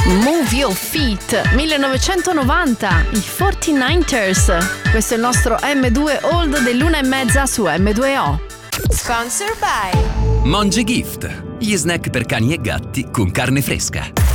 Move Your Feet, 1990, i 49ers. Questo è il nostro M2 Old dell'1:30 su M2O. Sponsor by Monge Gift, gli snack per cani e gatti con carne fresca.